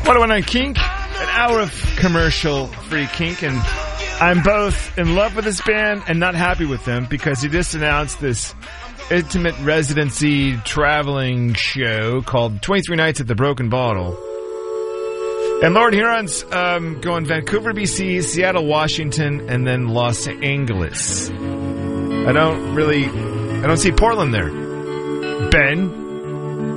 101 Kink, an hour of commercial-free kink, and I'm both in love with this band and not happy with them because they just announced this intimate residency traveling show called 23 Nights at the Broken Bottle. And Lord Huron's going Vancouver, BC, Seattle, Washington, and then Los Angeles. I don't see Portland there. Ben?